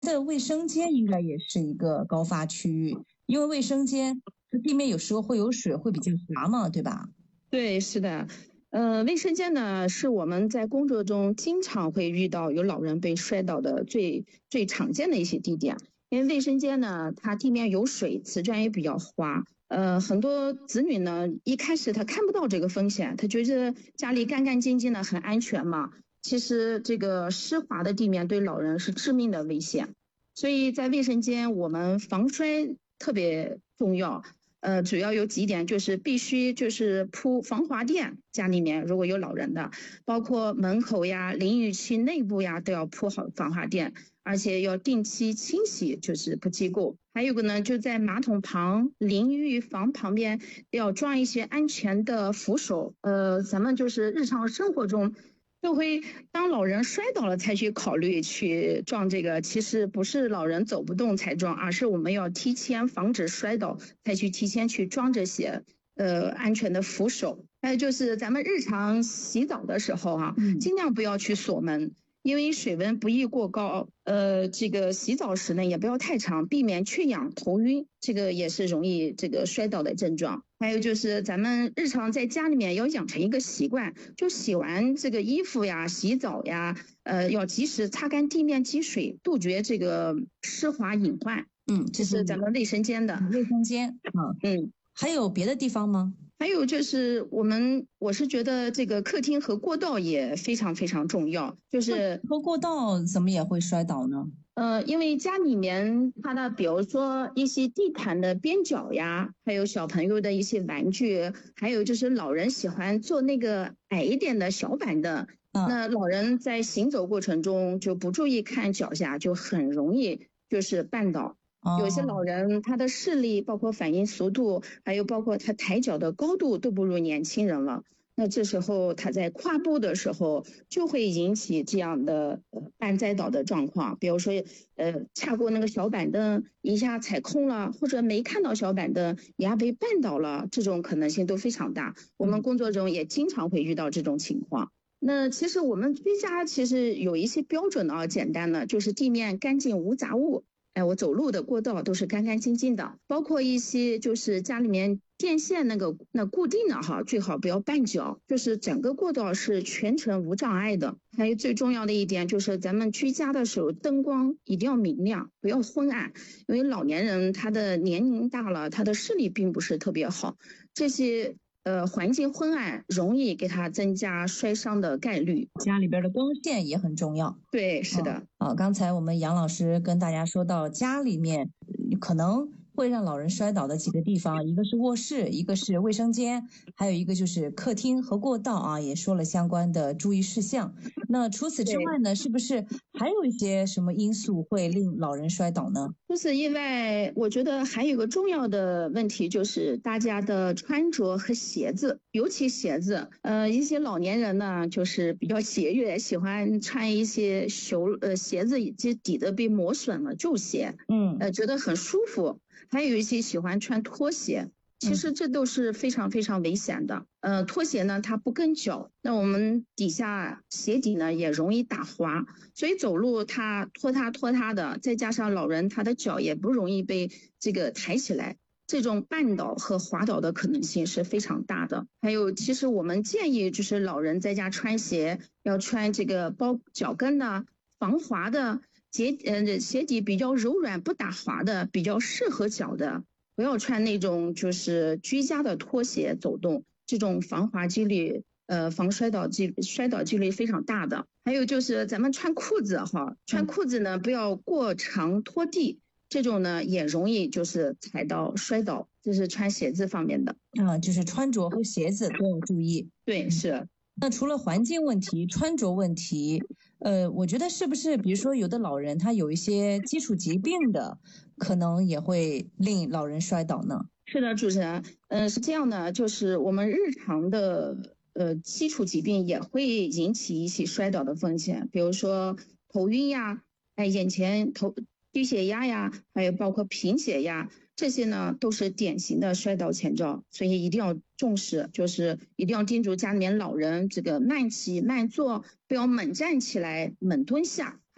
的卫生间应该也是一个高发区域，因为卫生间地面有时候会有水，会比较滑嘛，对吧？ 对，是的。卫生间呢，是我们在工作中经常会遇到有老人被摔倒的最常见的一些地点。因为卫生间呢，它地面有水，瓷砖也比较滑。很多子女呢，一开始他看不到这个风险，他觉得家里干干净净的很安全嘛。其实这个湿滑的地面对老人是致命的危险，所以在卫生间我们防摔特别重要。主要有几点，就是必须就是铺防滑垫，家里面如果有老人的，包括门口呀、淋浴区内部呀都要铺好防滑垫，而且要定期清洗，就是不机构。还有个呢，就在马桶旁、淋浴房旁边要装一些安全的扶手。咱们就是日常生活中就会当老人摔倒了才去考虑去撞这个，其实不是老人走不动才撞，而是我们要提前防止摔倒才去提前去装这些安全的扶手。还有就是咱们日常洗澡的时候尽量不要去锁门，因为水温不宜过高。这个洗澡时呢也不要太长，避免缺氧头晕，这个也是容易这个摔倒的症状。还有就是咱们日常在家里面要养成一个习惯，就洗完这个衣服呀、洗澡呀，要及时擦干地面积水，杜绝这个湿滑隐患。这是咱们卫生间的。 卫生间还有别的地方吗？ 还有就是我是觉得这个客厅和过道也非常非常重要，就是和过道怎么也会摔倒呢？ 因为家里面它的比如说一些地毯的边角呀，还有小朋友的一些玩具，还有就是老人喜欢坐那个矮一点的小板凳，那老人在行走过程中就不注意看脚下，就很容易就是绊倒。有些老人他的视力包括反应速度还有包括他抬脚的高度都不如年轻人了，那这时候他在跨步的时候就会引起这样的半栽倒的状况，比如说恰过那个小板凳一下踩空了，或者没看到小板凳一下被绊倒了，这种可能性都非常大。我们工作中也经常会遇到这种情况。那其实我们居家其实有一些标准简单的，就是地面干净无杂物，我走路的过道都是干干净净的，包括一些就是家里面电线那固定的最好不要绊脚，就是整个过道是全程无障碍的。还有最重要的一点就是咱们居家的时候灯光一定要明亮，不要昏暗，因为老年人他的年龄大了，他的视力并不是特别好，这些环境昏暗容易给他增加摔伤的概率。 家里边的光线也很重要。 对，是的。 刚才我们杨老师跟大家说到家里面可能会让老人摔倒的几个地方，一个是卧室，一个是卫生间，还有一个就是客厅和过道也说了相关的注意事项。那除此之外呢，是不是还有一些什么因素会令老人摔倒呢？ 除此以外，我觉得还有一个重要的问题就是大家的穿着和鞋子，尤其鞋子。一些老年人呢，就是比较节约，喜欢穿一些鞋子底子被磨损了旧鞋，觉得很舒服。还有一些喜欢穿拖鞋，其实这都是非常非常危险的。拖鞋呢它不跟脚，那我们底下鞋底呢也容易打滑，所以走路它拖沓的，再加上老人他的脚也不容易被这个抬起来，这种绊倒和滑倒的可能性是非常大的。还有其实我们建议就是老人在家穿鞋要穿这个包脚跟的防滑的鞋底比较柔软不打滑的，比较适合脚的，不要穿那种就是居家的拖鞋走动，这种防滑几率防摔倒几率非常大的。还有就是咱们穿裤子穿裤子呢不要过长拖地，这种呢也容易就是踩到摔倒，这是穿鞋子方面的就是穿着和鞋子都要注意。 对，是。 那除了环境问题、穿着问题，我觉得是不是比如说有的老人他有一些基础疾病的，可能也会令老人摔倒呢？ 是的，主持人，是这样的，就是我们日常的基础疾病也会引起一些摔倒的风险，比如说头晕呀，眼前低血压呀，还有包括贫血呀，这些呢都是典型的摔倒前兆，所以一定要重视，就是一定要叮嘱家里面老人这个慢起慢坐，不要猛站起来猛蹲下。还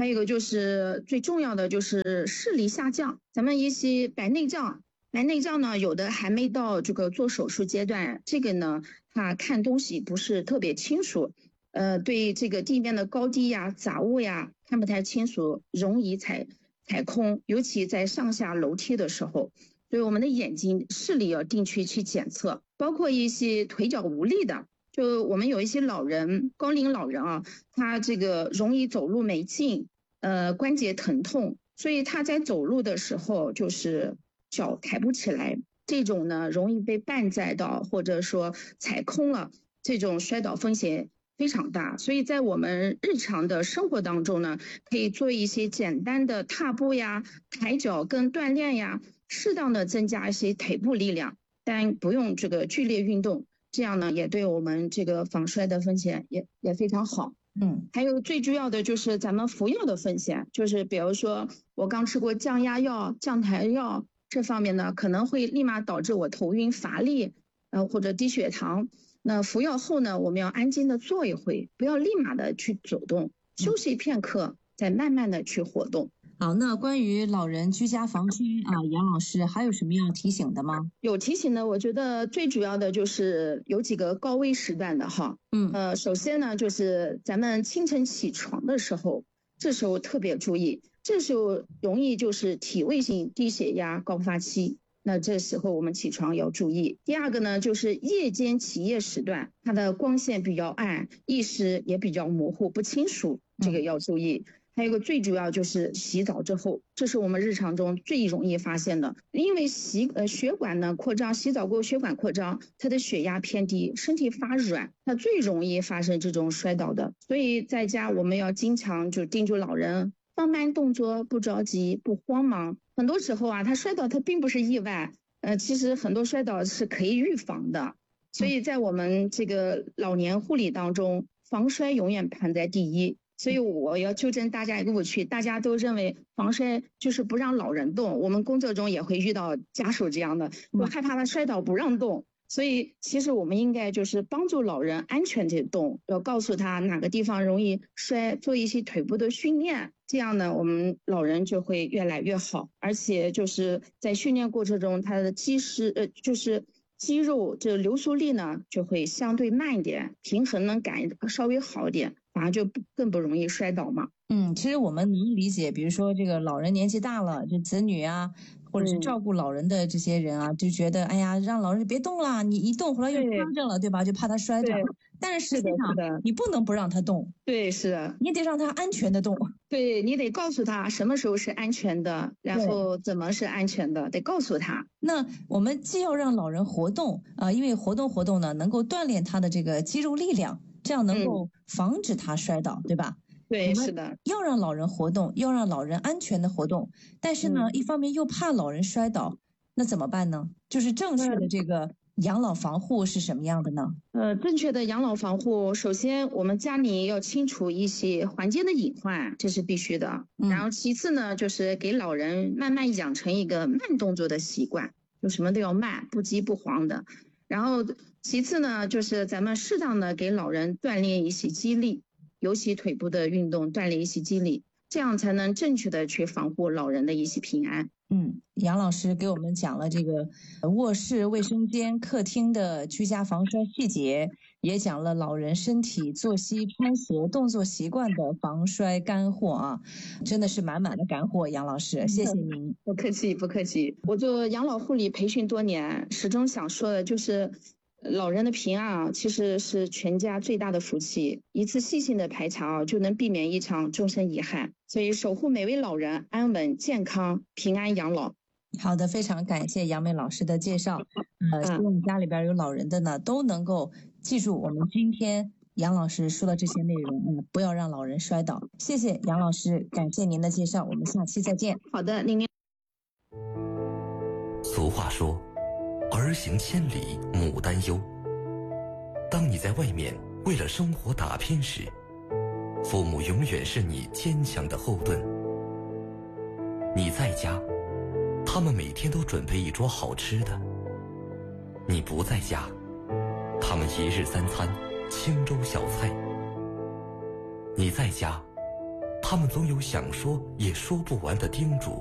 还有一个就是最重要的就是视力下降。咱们一些白内障呢，有的还没到这个做手术阶段，这个呢，他看东西不是特别清楚，对这个地面的高低呀、杂物呀看不太清楚，容易踩空，尤其在上下楼梯的时候。所以我们的眼睛视力要定期去检测，包括一些腿脚无力的。就我们有一些高龄老人啊，他这个容易走路没劲，关节疼痛，所以他在走路的时候就是脚抬不起来，这种呢容易被绊在到，或者说踩空了，这种摔倒风险非常大。所以在我们日常的生活当中呢，可以做一些简单的踏步呀、抬脚跟锻炼呀，适当的增加一些腿部力量，但不用这个剧烈运动，这样呢也对我们这个防摔的风险也非常好。还有最主要的就是咱们服药的风险，就是比如说我刚吃过降压药、降痰药，这方面呢可能会立马导致我头晕乏力，或者低血糖。那服药后呢，我们要安静的坐一会，不要立马的去走动，休息片刻，再慢慢的去活动。 好，那关于老人居家防摔啊，杨老师还有什么要提醒的吗？ 有提醒的，我觉得最主要的就是有几个高危时段的哈。首先呢，就是咱们清晨起床的时候，这时候特别注意，这时候容易就是体位性低血压高发期，那这时候我们起床要注意。第二个呢，就是夜间起夜时段，它的光线比较暗，意识也比较模糊不清楚，这个要注意。还有一个最主要就是洗澡之后，这是我们日常中最容易发现的，因为血管呢扩张，洗澡过后血管扩张，它的血压偏低，身体发软，它最容易发生这种摔倒的。所以在家我们要经常就叮嘱老人放慢动作，不着急，不慌忙。很多时候啊，他摔倒他并不是意外，其实很多摔倒是可以预防的。所以在我们这个老年护理当中，防摔永远排在第一。所以我要纠正大家一个误区，大家都认为防摔就是不让老人动，我们工作中也会遇到家属这样的，我害怕他摔倒不让动。所以其实我们应该就是帮助老人安全地动，要告诉他哪个地方容易摔，做一些腿部的训练，这样呢我们老人就会越来越好。而且就是在训练过程中，他的就是肌肉这流苏力呢就会相对慢一点，平衡能感稍微好一点，反而就更不容易摔倒嘛。 其实我们能理解，比如说这个老人年纪大了，这子女啊，或者是照顾老人的这些人啊，就觉得哎呀，让老人别动了，你一动回来又趴着了，对吧？就怕他摔着。但是实际上你不能不让他动， 对，是你得让他安全的动。 对，你得告诉他什么时候是安全的，然后怎么是安全的，得告诉他。 那我们既要让老人活动因为活动呢，能够锻炼他的这个肌肉力量，这样能够防止他摔倒，对吧？ 对，是的， 要让老人活动，要让老人安全的活动，但是呢，一方面又怕老人摔倒，那怎么办呢？就是正确的这个养老防护是什么样的呢？ 正确的养老防护，首先我们家里要清除一些环境的隐患，这是必须的。然后其次呢，就是给老人慢慢养成一个慢动作的习惯，就什么都要慢，不急不慌的。然后其次呢，就是咱们适当的给老人锻炼一些肌力，尤其腿部的运动，锻炼一些肌力，这样才能正确的去防护老人的一些平安。 杨老师给我们讲了这个卧室、卫生间、客厅的居家防摔细节，也讲了老人身体、作息、穿鞋、动作习惯的防摔干货啊，真的是满满的干货，杨老师，谢谢您。 不客气，不客气。我做养老护理培训多年，始终想说的就是，老人的平安啊，其实是全家最大的福气。一次细心的排查就能避免一场终身遗憾。所以守护每位老人安稳、健康、平安养老。 好的，非常感谢杨梅老师的介绍。希望家里边有老人的呢，都能够记住我们今天杨老师说的这些内容，不要让老人摔倒。谢谢杨老师，感谢您的介绍，我们下期再见。 好的，您。 俗话说，儿行千里母担忧。当你在外面为了生活打拼时，父母永远是你坚强的后盾。你在家，他们每天都准备一桌好吃的；你不在家，他们一日三餐轻粥小菜。你在家， 他们总有想说也说不完的叮嘱。